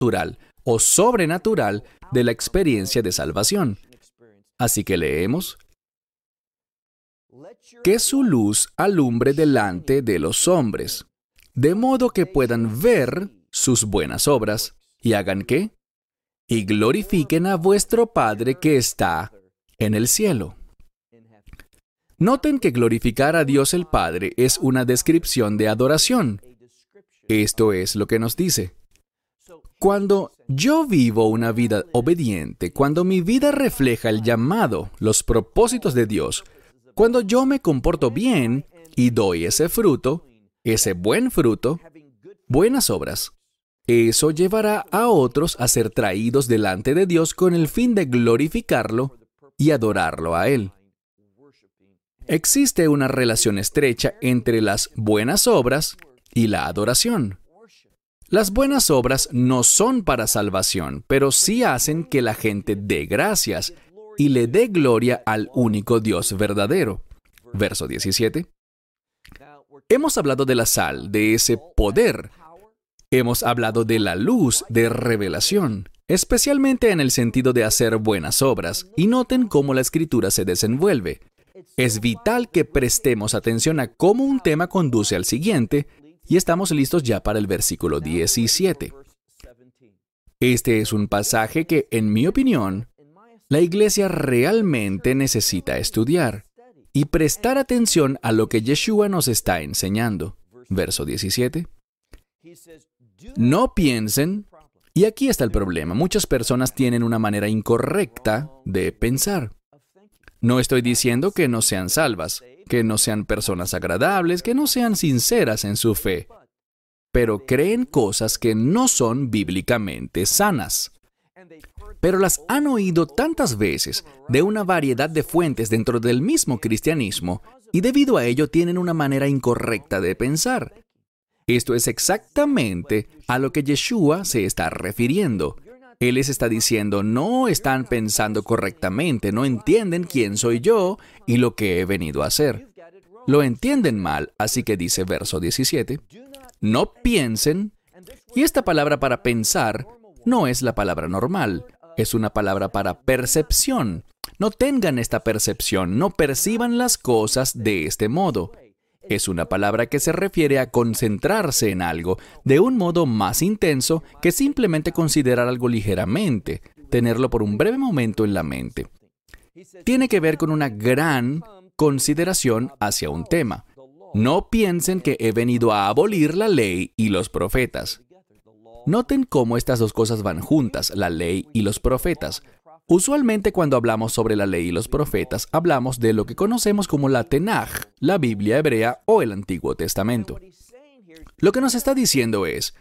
natural o sobrenatural de la experiencia de salvación. Así que leemos: que su luz alumbre delante de los hombres, de modo que puedan ver sus buenas obras, y hagan ¿qué? Y glorifiquen a vuestro Padre que está en el cielo. Noten que glorificar a Dios el Padre es una descripción de adoración. Esto es lo que nos dice. Cuando yo vivo una vida obediente, cuando mi vida refleja el llamado, los propósitos de Dios, cuando yo me comporto bien y doy ese fruto, ese buen fruto, buenas obras, eso llevará a otros a ser traídos delante de Dios con el fin de glorificarlo y adorarlo a Él. Existe una relación estrecha entre las buenas obras y la adoración. Las buenas obras no son para salvación, pero sí hacen que la gente dé gracias y le dé gloria al único Dios verdadero. Verso 17. Hemos hablado de la sal, de ese poder. Hemos hablado de la luz de revelación, especialmente en el sentido de hacer buenas obras, y noten cómo la Escritura se desenvuelve. Es vital que prestemos atención a cómo un tema conduce al siguiente, y estamos listos ya para el versículo 17. Este es un pasaje que, en mi opinión, la iglesia realmente necesita estudiar y prestar atención a lo que Yeshua nos está enseñando. Verso 17. No piensen, y aquí está el problema, muchas personas tienen una manera incorrecta de pensar. No estoy diciendo que no sean salvas, que no sean personas agradables, que no sean sinceras en su fe, pero creen cosas que no son bíblicamente sanas. Pero las han oído tantas veces de una variedad de fuentes dentro del mismo cristianismo y debido a ello tienen una manera incorrecta de pensar. Esto es exactamente a lo que Yeshua se está refiriendo. Él les está diciendo, no están pensando correctamente, no entienden quién soy yo y lo que he venido a hacer. Lo entienden mal, así que dice verso 17, no piensen, y esta palabra para pensar no es la palabra normal, es una palabra para percepción. No tengan esta percepción, no perciban las cosas de este modo. Es una palabra que se refiere a concentrarse en algo de un modo más intenso que simplemente considerar algo ligeramente, tenerlo por un breve momento en la mente. Tiene que ver con una gran consideración hacia un tema. No piensen que he venido a abolir la ley y los profetas. Noten cómo estas dos cosas van juntas, la ley y los profetas. Usualmente cuando hablamos sobre la ley y los profetas, hablamos de lo que conocemos como la Tenaj, la Biblia hebrea o el Antiguo Testamento. Lo que nos está diciendo es,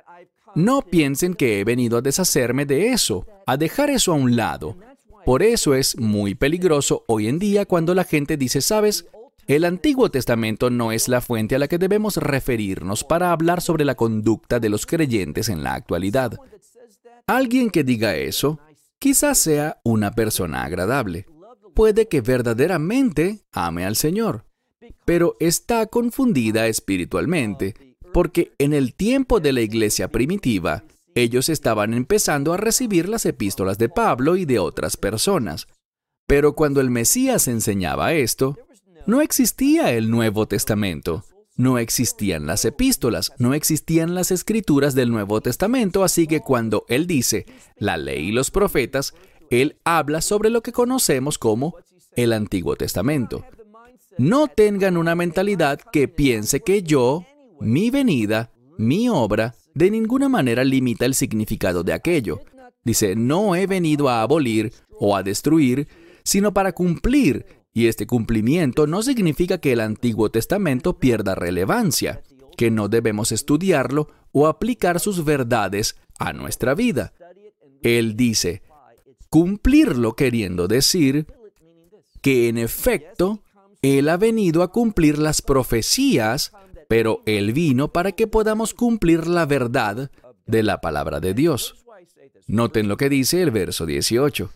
no piensen que he venido a deshacerme de eso, a dejar eso a un lado. Por eso es muy peligroso hoy en día cuando la gente dice, ¿sabes? El Antiguo Testamento no es la fuente a la que debemos referirnos para hablar sobre la conducta de los creyentes en la actualidad. Alguien que diga eso, quizás sea una persona agradable. Puede que verdaderamente ame al Señor, pero está confundida espiritualmente, porque en el tiempo de la iglesia primitiva, ellos estaban empezando a recibir las epístolas de Pablo y de otras personas. Pero cuando el Mesías enseñaba esto, no existía el Nuevo Testamento. No existían las epístolas, no existían las escrituras del Nuevo Testamento, así que cuando Él dice la ley y los profetas, Él habla sobre lo que conocemos como el Antiguo Testamento. No tengan una mentalidad que piense que yo, mi venida, mi obra, de ninguna manera limita el significado de aquello. Dice, no he venido a abolir o a destruir, sino para cumplir. Y este cumplimiento no significa que el Antiguo Testamento pierda relevancia, que no debemos estudiarlo o aplicar sus verdades a nuestra vida. Él dice, cumplirlo queriendo decir que en efecto, Él ha venido a cumplir las profecías, pero Él vino para que podamos cumplir la verdad de la palabra de Dios. Noten lo que dice el verso 18.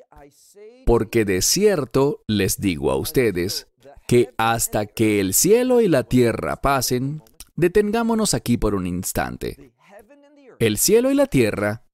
Porque de cierto les digo a ustedes que hasta que el cielo y la tierra pasen, detengámonos aquí por un instante. El cielo y la tierra